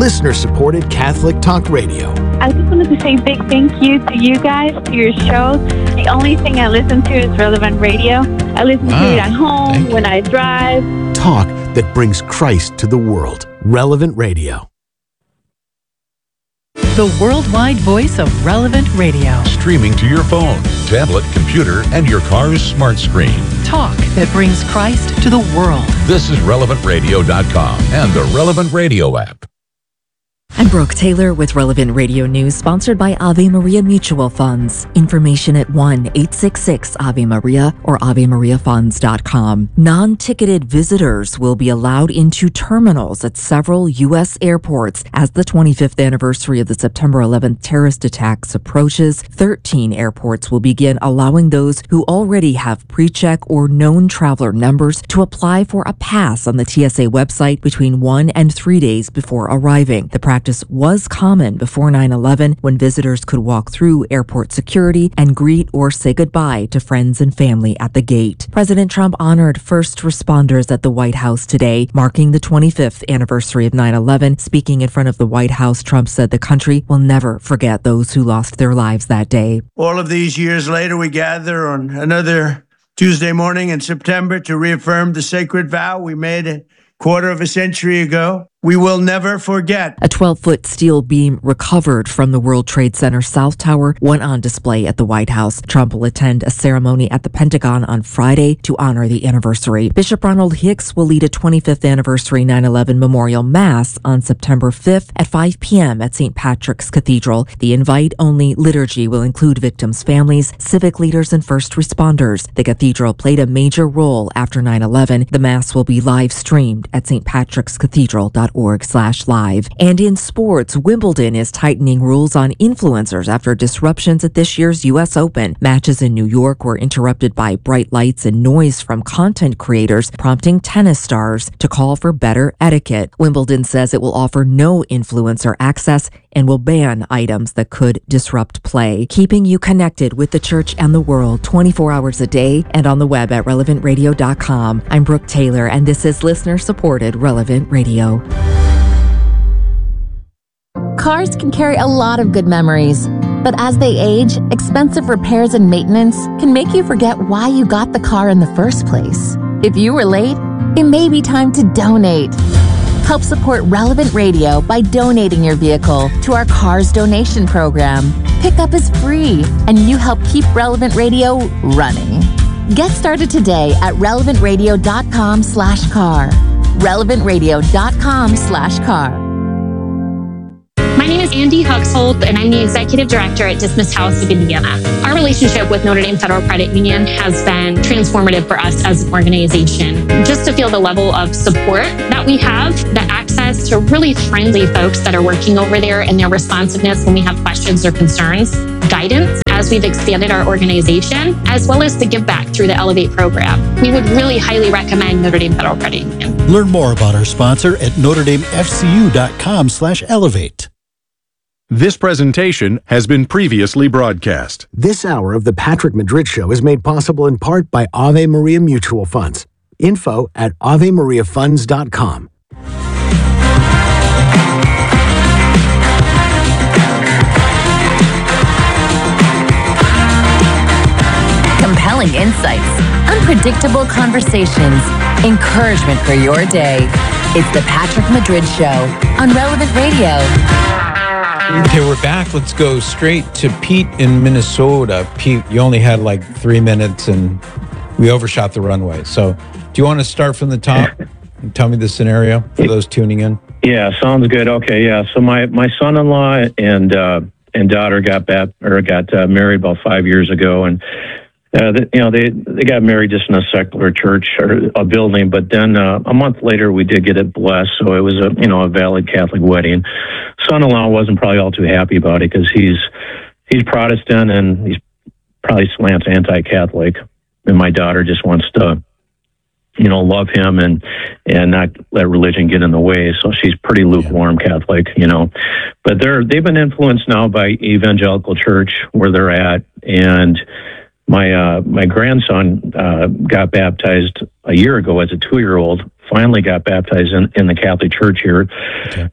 listener-supported Catholic Talk Radio. I just wanted to say a big thank you to you guys, to your show. The only thing I listen to is Relevant Radio. I listen to it at home, when I drive. Talk that brings Christ to the world. Relevant Radio. The worldwide voice of Relevant Radio. Streaming to your phone, tablet, computer, and your car's smart screen. Talk that brings Christ to the world. This is RelevantRadio.com and the Relevant Radio app. I'm Brooke Taylor with Relevant Radio News, sponsored by Ave Maria Mutual Funds. Information at 1-866-AVE-MARIA or AveMariaFunds.com. Non-ticketed visitors will be allowed into terminals at several U.S. airports as the 25th anniversary of the September 11th terrorist attacks approaches. 13 airports will begin allowing those who already have pre-check or known traveler numbers to apply for a pass on the TSA website between 1 and 3 days before arriving. The practice was common before 9/11, when visitors could walk through airport security and greet or say goodbye to friends and family at the gate. President Trump honored first responders at the White House today, marking the 25th anniversary of 9/11. Speaking in front of the White House, Trump said the country will never forget those who lost their lives that day. All of these years later, we gather on another Tuesday morning in September to reaffirm the sacred vow we made a quarter of a century ago. We will never forget. A 12-foot steel beam recovered from the World Trade Center South Tower went on display at the White House. Trump will attend a ceremony at the Pentagon on Friday to honor the anniversary. Bishop Ronald Hicks will lead a 25th anniversary 9/11 memorial mass on September 5th at 5 p.m. at St. Patrick's Cathedral. The invite-only liturgy will include victims' families, civic leaders, and first responders. The cathedral played a major role after 9/11. The mass will be live-streamed at stpatrickscathedral.org/live. And in sports, Wimbledon is tightening rules on influencers after disruptions at this year's U.S. Open. Matches in New York were interrupted by bright lights and noise from content creators, prompting tennis stars to call for better etiquette. Wimbledon says it will offer no influencer access and will ban items that could disrupt play. Keeping you connected with the church and the world 24 hours a day and on the web at relevantradio.com. I'm Brooke Taylor, and this is listener-supported Relevant Radio. Cars can carry a lot of good memories, but as they age, expensive repairs and maintenance can make you forget why you got the car in the first place. If you were late, it may be time to donate. Help support Relevant Radio by donating your vehicle to our Cars Donation Program. Pickup is free, and you help keep Relevant Radio running. Get started today at relevantradio.com/car. relevantradio.com/car. My name is Andy Huxhold, and I'm the Executive Director at Dismiss House of Indiana. Our relationship with Notre Dame Federal Credit Union has been transformative for us as an organization. Just to feel the level of support that we have, the access to really friendly folks that are working over there, and their responsiveness when we have questions or concerns, guidance as we've expanded our organization, as well as the give back through the Elevate program. We would really highly recommend Notre Dame Federal Credit Union. Learn more about our sponsor at NotreDameFCU.com/elevate. This presentation has been previously broadcast. This hour of the Patrick Madrid Show is made possible in part by Ave Maria Mutual Funds. Info at AveMariaFunds.com. Compelling insights, unpredictable conversations, encouragement for your day. It's the Patrick Madrid Show on Relevant Radio. Okay, we're back. Let's go straight to Pete in Minnesota. Pete, you only had like 3 minutes and we overshot the runway. So do you want to start from the top and tell me the scenario for those tuning in? Yeah, sounds good. Okay, yeah. So my son-in-law and daughter got married about 5 years ago, and they got married just in a secular church or a building, but then a month later we did get it blessed, so it was a valid Catholic wedding. Son-in-law wasn't probably all too happy about it because he's Protestant and he's probably slants anti-Catholic, and my daughter just wants to love him and not let religion get in the way. So she's pretty lukewarm Catholic, but they've been influenced now by evangelical church where they're at. And my grandson got baptized a year ago as a 2-year-old, finally got baptized in the Catholic Church here. Okay.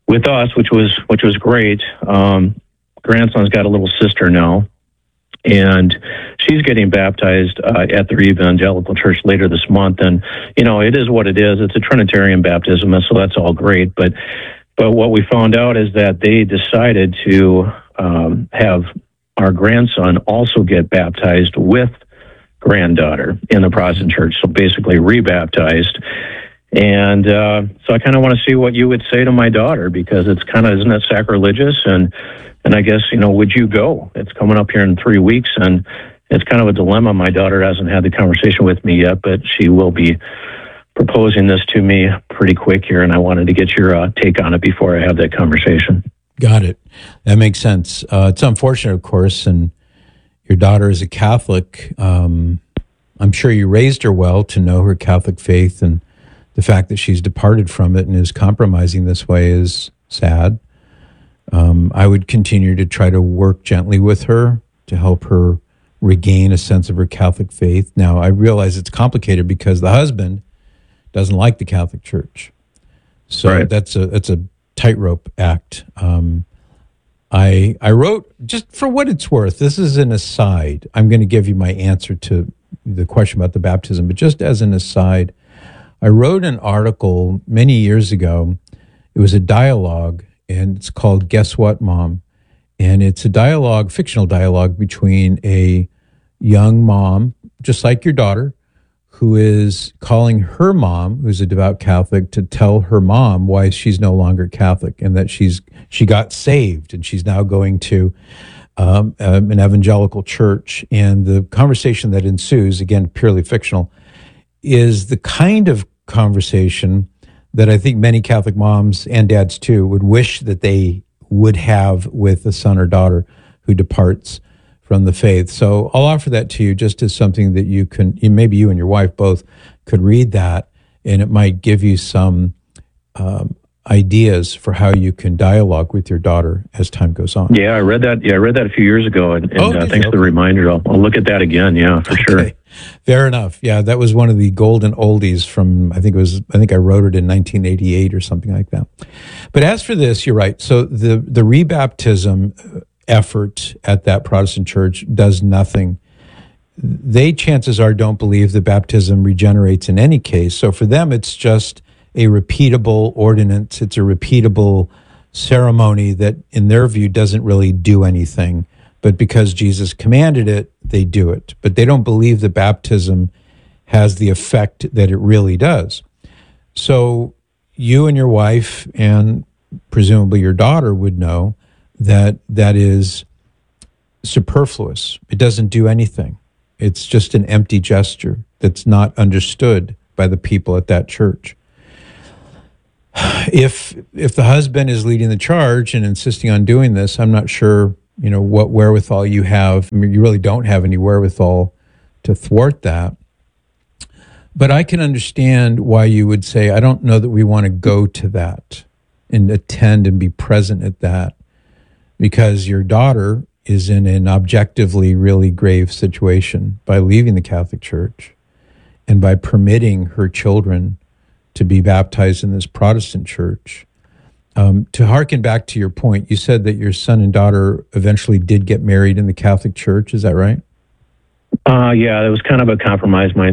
with us, which was great. Grandson's got a little sister now, and she's getting baptized at the Evangelical Church later this month. And it is what it is. It's a Trinitarian baptism, and so that's all great. But what we found out is that they decided to have our grandson also get baptized with granddaughter in the Protestant church, so basically rebaptized. And so I kind of want to see what you would say to my daughter, because it's kind of, isn't that sacrilegious? And I guess, would you go? It's coming up here in 3 weeks, and it's kind of a dilemma. My daughter hasn't had the conversation with me yet, but she will be proposing this to me pretty quick here, and I wanted to get your take on it before I have that conversation. Got it. That makes sense. It's unfortunate, of course, and your daughter is a Catholic. I'm sure you raised her well to know her Catholic faith, and the fact that she's departed from it and is compromising this way is sad. I would continue to try to work gently with her to help her regain a sense of her Catholic faith. Now, I realize it's complicated because the husband doesn't like the Catholic Church. So right. That's a tightrope act. I wrote, just for what it's worth, this is an aside. I'm going to give you my answer to the question about the baptism, but just as an aside, I wrote an article many years ago. It was a dialogue, and it's called Guess What, Mom? And it's a dialogue, fictional dialogue, between a young mom, just like your daughter, who is calling her mom, who's a devout Catholic, to tell her mom why she's no longer Catholic, and that she got saved and she's now going to an evangelical church. And the conversation that ensues, again, purely fictional, is the kind of conversation that I think many Catholic moms and dads too would wish that they would have with a son or daughter who departs from the faith. So I'll offer that to you just as something that you can, maybe you and your wife both could read that, and it might give you some ideas for how you can dialogue with your daughter as time goes on. Yeah, I read that. Yeah, I read that a few years ago, and thanks for the reminder. I'll look at that again. Yeah, for sure. Fair enough. Yeah, that was one of the golden oldies from, I think I wrote it in 1988 or something like that. But as for this, you're right. So the rebaptism effort at that Protestant church does nothing. They, chances are, don't believe that baptism regenerates in any case. So for them, it's just a repeatable ordinance. It's a repeatable ceremony that, in their view, doesn't really do anything. But because Jesus commanded it, they do it. But they don't believe that baptism has the effect that it really does. So you and your wife, and presumably your daughter, would know that that is superfluous. It doesn't do anything. It's just an empty gesture that's not understood by the people at that church. If the husband is leading the charge and insisting on doing this, I'm not sure, what wherewithal you have. I mean, you really don't have any wherewithal to thwart that. But I can understand why you would say, I don't know that we want to go to that and attend and be present at that, because your daughter is in an objectively really grave situation by leaving the Catholic Church and by permitting her children to be baptized in this Protestant church. To hearken back to your point, you said that your son and daughter eventually did get married in the Catholic Church. Is that right? Yeah, it was kind of a compromise. My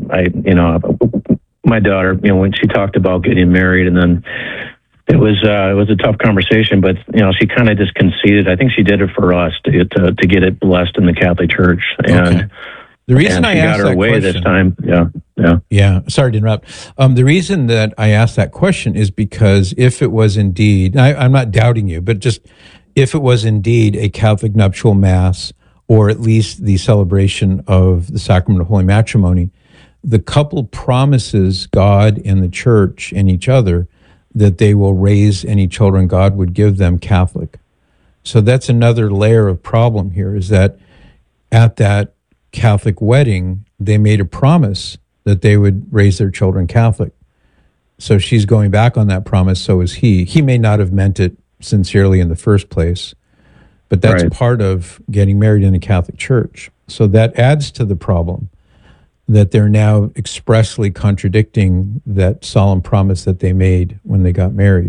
daughter, when she talked about getting married, and then it was a tough conversation, but she kind of just conceded. I think she did it for us to get it blessed in the Catholic Church, and okay. The reason I asked that question, this time, yeah. Sorry to interrupt. The reason that I asked that question is because if it was indeed, I'm not doubting you, but just if it was indeed a Catholic nuptial mass, or at least the celebration of the sacrament of holy matrimony, the couple promises God and the church and each other that they will raise any children God would give them Catholic. So that's another layer of problem here, is that at that Catholic wedding, they made a promise that they would raise their children Catholic. So she's going back on that promise, so is he. He may not have meant it sincerely in the first place, but that's right. Part of getting married in a Catholic church. So that adds to the problem that they're now expressly contradicting that solemn promise that they made when they got married.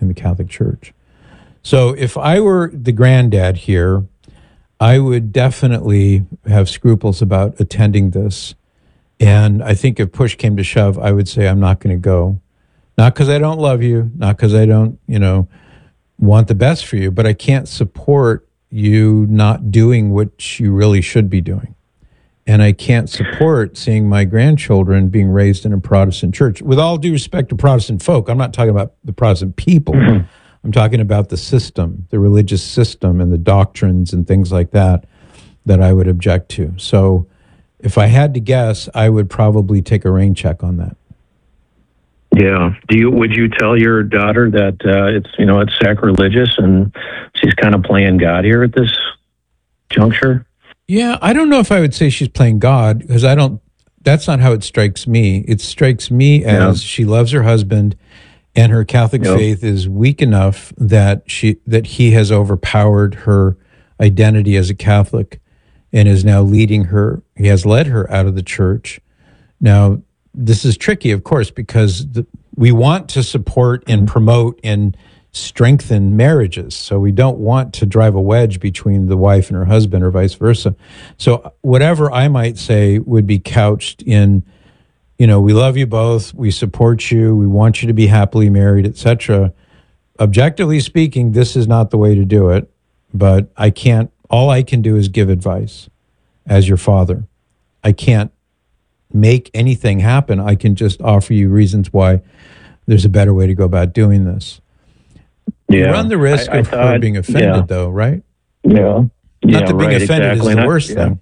in the Catholic Church. So if I were the granddad here, I would definitely have scruples about attending this. And I think if push came to shove, I would say I'm not going to go. Not because I don't love you, not because I don't, want the best for you, but I can't support you not doing what you really should be doing. And I can't support seeing my grandchildren being raised in a Protestant church. With all due respect to Protestant folk, I'm not talking about the Protestant people. Mm-hmm. I'm talking about the system, the religious system and the doctrines and things like that I would object to. So if I had to guess, I would probably take a rain check on that. Yeah. Would you tell your daughter that it's sacrilegious and she's kind of playing God here at this juncture? Yeah, I don't know if I would say she's playing God, because that's not how it strikes me. It strikes me as she loves her husband and her Catholic faith is weak enough that he has overpowered her identity as a Catholic and is now leading her. He has led her out of the church. Now, this is tricky, of course, because we want to support and promote and strengthen marriages. So we don't want to drive a wedge between the wife and her husband or vice versa. So whatever I might say would be couched in, we love you both, we support you, we want you to be happily married, etc. Objectively speaking, this is not the way to do it, but all I can do is give advice as your father. I can't make anything happen. I can just offer you reasons why there's a better way to go about doing this. Yeah. You run the risk of her being offended, though, right? Yeah. Not that being offended is the worst thing.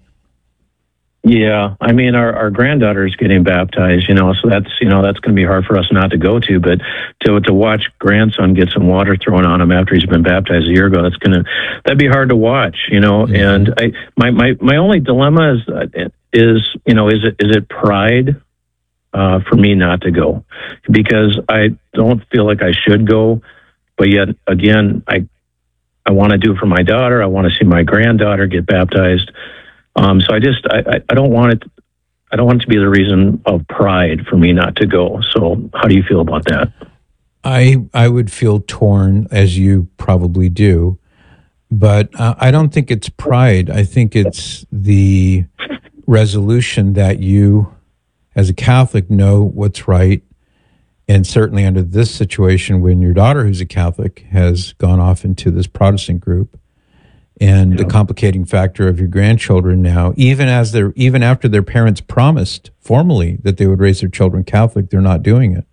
Yeah. I mean, our granddaughter is getting baptized, so that's going to be hard for us not to go to, but to watch grandson get some water thrown on him after he's been baptized a year ago, that'd be hard to watch, Mm-hmm. And my only dilemma is it pride for me not to go, because I don't feel like I should go, but yet again, I want to do it for my daughter. I want to see my granddaughter get baptized. So I don't want it. I don't want it to be the reason of pride for me not to go. So how do you feel about that? I would feel torn, as you probably do, but I don't think it's pride. I think it's the resolution that you, as a Catholic, know what's right. And certainly under this situation, when your daughter, who's a Catholic, has gone off into this Protestant group, and the complicating factor of your grandchildren now, even after their parents promised formally that they would raise their children Catholic, they're not doing it.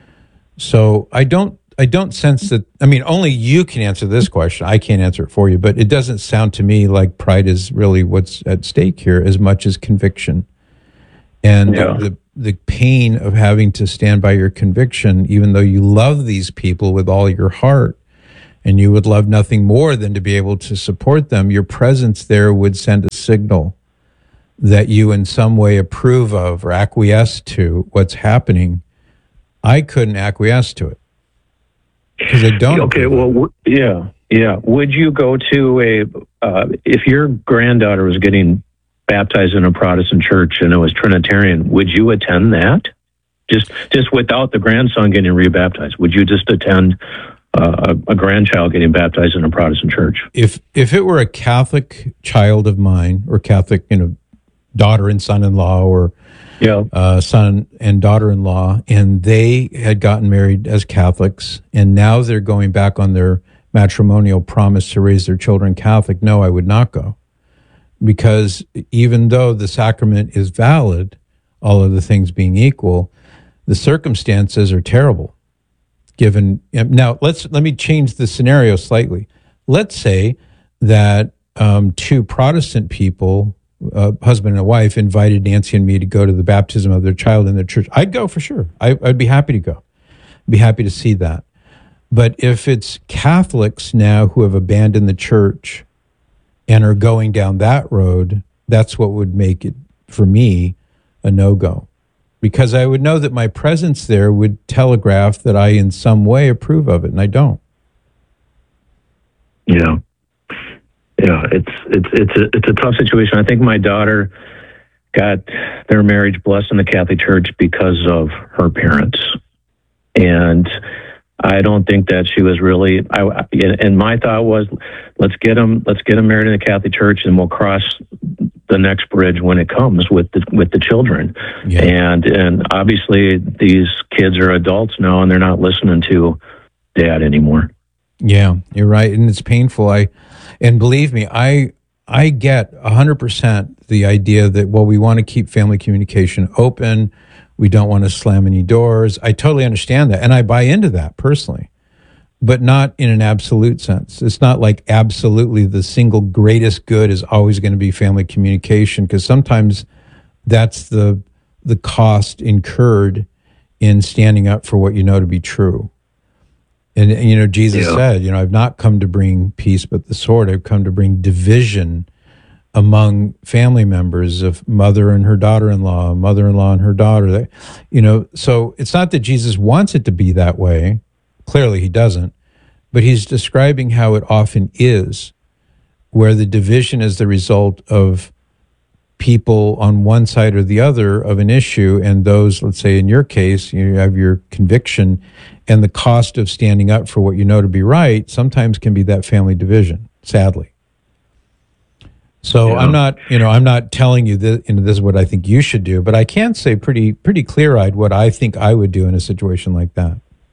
So I don't sense that. I mean, only you can answer this question. I can't answer it for you, but it doesn't sound to me like pride is really what's at stake here as much as conviction. And the pain of having to stand by your conviction, even though you love these people with all your heart, and you would love nothing more than to be able to support them, your presence there would send a signal that you in some way approve of or acquiesce to what's happening. I couldn't acquiesce to it because I don't. Okay, well, yeah. Would you go to if your granddaughter was getting baptized in a Protestant church and it was Trinitarian, would you attend that? Just without the grandson getting rebaptized, would you just attend a grandchild getting baptized in a Protestant church? If it were a Catholic child of mine, or Catholic, daughter and son-in-law, or son and daughter-in-law, and they had gotten married as Catholics, and now they're going back on their matrimonial promise to raise their children Catholic, no, I would not go. Because even though the sacrament is valid, all of the things being equal, the circumstances are terrible. Now, let me change the scenario slightly. Let's say that two Protestant people, husband and a wife, invited Nancy and me to go to the baptism of their child in their church. I'd go for sure. I'd be happy to go. I'd be happy to see that. But if it's Catholics now who have abandoned the church and are going down that road, that's what would make it, for me, a no-go. Because I would know that my presence there would telegraph that I in some way approve of it, and I don't. Yeah. It's a tough situation. I think my daughter got their marriage blessed in the Catholic Church because of her parents, and I don't think that she was really. And my thought was, let's get them married in the Catholic Church, and we'll cross the next bridge when it comes with the children. Yeah. And obviously these kids are adults now, and they're not listening to Dad anymore. Yeah, you're right, and it's painful. And believe me, I get 100% the idea that, well, we want to keep family communication open. We don't want to slam any doors. I totally understand that. And I buy into that personally, but not in an absolute sense. It's not like absolutely the single greatest good is always going to be family communication, because sometimes that's the cost incurred in standing up for what you know to be true. And, Jesus said, I've not come to bring peace, but the sword. I've come to bring division among family members, of mother and her daughter-in-law, mother-in-law and her daughter. So it's not that Jesus wants it to be that way. Clearly he doesn't. But he's describing how it often is, where the division is the result of people on one side or the other of an issue, and those, let's say in your case, you have your conviction, and the cost of standing up for what you know to be right sometimes can be that family division, sadly. So I'm not telling you that this is what I think you should do, but I can say pretty clear-eyed what I think I would do in a situation like that.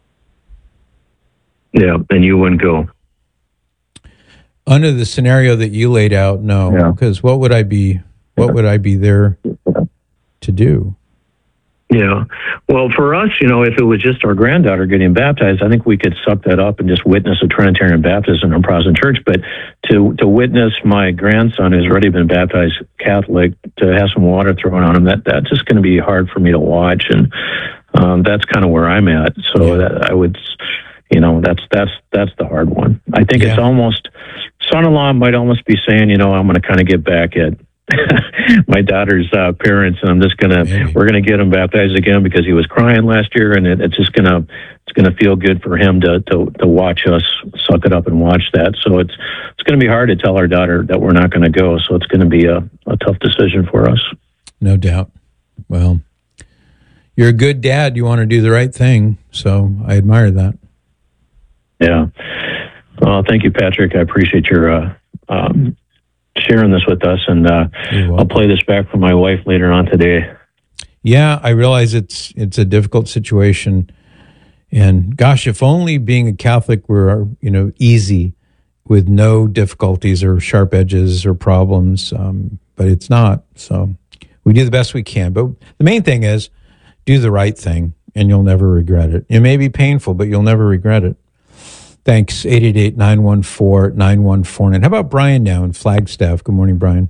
Yeah, and you wouldn't go. Under the scenario that you laid out, no, because what would I be there to do? Yeah. Well, for us, if it was just our granddaughter getting baptized, I think we could suck that up and just witness a Trinitarian baptism in a Protestant church. But to witness my grandson who's already been baptized Catholic, to have some water thrown on him, that's just going to be hard for me to watch. And that's kind of where I'm at. So that I would, that's the hard one. I think it's almost, son-in-law might almost be saying, I'm going to kind of get back at my daughter's parents, and we're gonna get him baptized again because he was crying last year, and it's gonna feel good for him to watch us suck it up and watch that. So it's gonna be hard to tell our daughter that we're not gonna go. So it's gonna be a tough decision for us. No doubt. Well, you're a good dad. You want to do the right thing, so I admire that. Yeah. Well, thank you, Patrick. I appreciate your sharing this with us, and I'll play this back for my wife later on today. Yeah, I realize it's a difficult situation, and gosh, if only being a Catholic were easy, with no difficulties or sharp edges or problems, but it's not. So we do the best we can. But the main thing is do the right thing, and you'll never regret it. It may be painful, but you'll never regret it. Thanks, 888-914-9149. How about Brian now in Flagstaff? Good morning, Brian.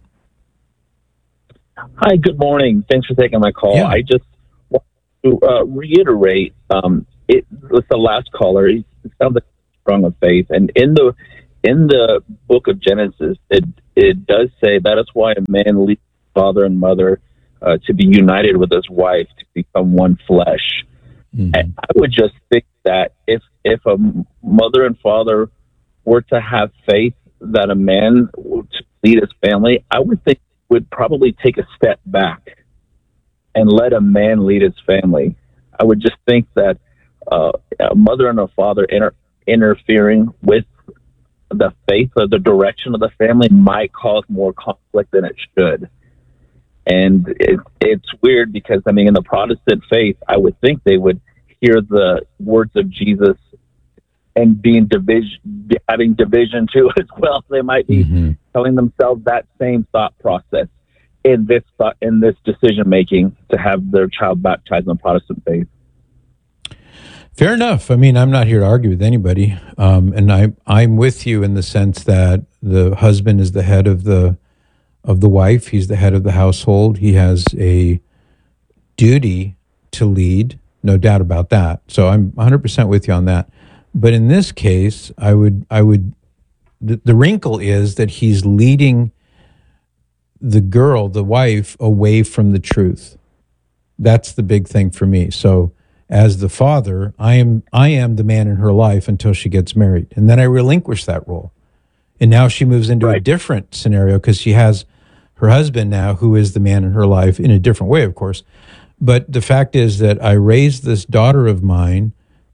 Hi, good morning. Thanks for taking my call. Yeah. I just want to reiterate, with the last caller, it sounds like strong of faith. And in the book of Genesis, it does say that is why a man leaves father and mother to be united with his wife, to become one flesh. Mm-hmm. And I would just think that if a mother and father were to have faith that a man would lead his family, I would think would probably take a step back and let a man lead his family. I would just think that a mother and a father interfering with the faith or the direction of the family might cause more conflict than it should. And it's weird because, in the Protestant faith, I would think they would hear the words of Jesus and having division too as well. They might be telling themselves that same thought process in this decision making to have their child baptized in the Protestant faith. Fair enough. I'm not here to argue with anybody, and I'm with you in the sense that the husband is the head of the wife. He's the head of the household. He has a duty to lead, no doubt about that. So I'm 100% with you on that. But in this case, the wrinkle is that he's leading the girl, the wife, away from the truth. That's the big thing for me. So as the father, I am the man in her life until she gets married. And then I relinquish that role. And now she moves into a different scenario because she has her husband now, who is the man in her life in a different way, of course. But the fact is that I raised this daughter of mine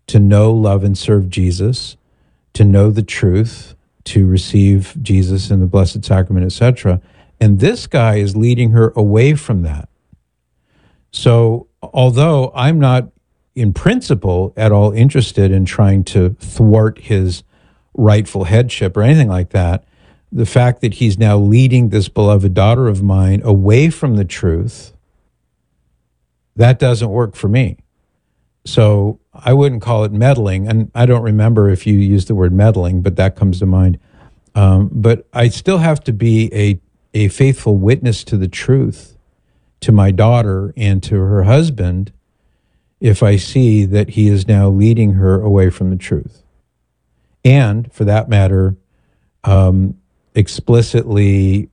to know, love, and serve Jesus, to know the truth, to receive Jesus in the Blessed Sacrament, etc. And this guy is leading her away from that. So although I'm not in principle at all interested in trying to thwart his rightful headship or anything like that, the fact that he's now leading this beloved daughter of mine away from the truth, that doesn't work for me. So I wouldn't call it meddling. And I don't remember if you used the word meddling, but that comes to mind. But I still have to be a faithful witness to the truth, to my daughter and to her husband, if I see that he is now leading her away from the truth. And for that matter, explicitly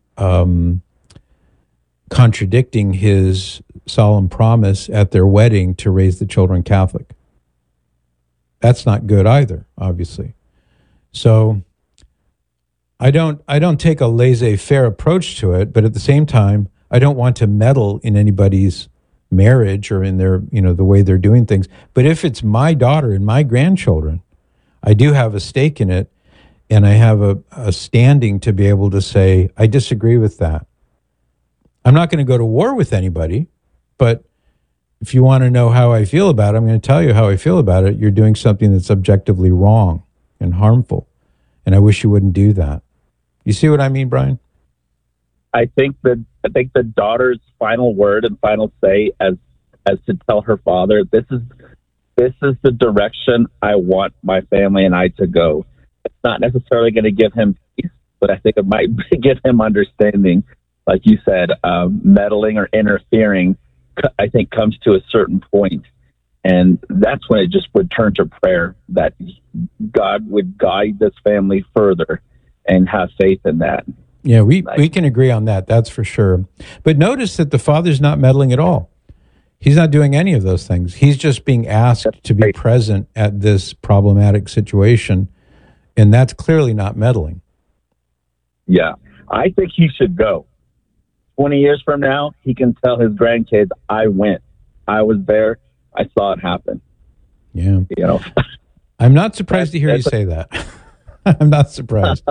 contradicting his solemn promise at their wedding to raise the children Catholic. That's not good either, obviously. So I don't take a laissez-faire approach to it, but at the same time, I don't want to meddle in anybody's marriage or in their, the way they're doing things. But if it's my daughter and my grandchildren, I do have a stake in it, and I have a standing to be able to say, I disagree with that. I'm not going to go to war with anybody, but if you want to know how I feel about it, I'm going to tell you how I feel about it. You're doing something that's objectively wrong and harmful, and I wish you wouldn't do that. You see what I mean, Brian? I think the daughter's final word and final say as to tell her father, this is the direction I want my family and I to go. It's not necessarily going to give him peace, but I think it might give him understanding. Like you said, meddling or interfering, I think, comes to a certain point, and that's when it just would turn to prayer, that God would guide this family further, and have faith in that. Yeah, we can agree on that. That's for sure. But notice that the father's not meddling at all. He's not doing any of those things. He's just being asked to be present at this problematic situation, and that's clearly not meddling. Yeah, I think he should go. 20 years from now, he can tell his grandkids, I went. I was there. I saw it happen. Yeah. I'm not surprised to hear you say that. I'm not surprised.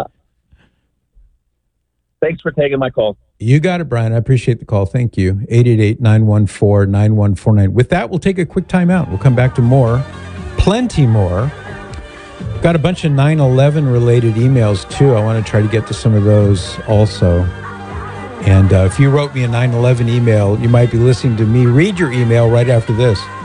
Thanks for taking my call. You got it, Brian. I appreciate the call. Thank you. 888-914-9149. With that, we'll take a quick time out. We'll come back to more, plenty more. Got a bunch of 9/11 related emails, too. I want to try to get to some of those also. And if you wrote me a 9/11 email, you might be listening to me read your email right after this.